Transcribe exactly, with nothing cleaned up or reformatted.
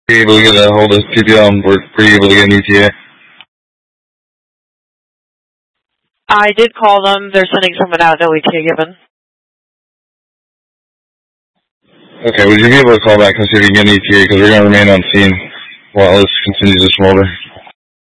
Were you able to get a hold of P P L and were, were you able to get an E T A? I did call them. They're sending someone out. No E T A given. Okay, would you be able to call back and see if you can get an E T A, because we're going to remain on scene while this continues to smolder?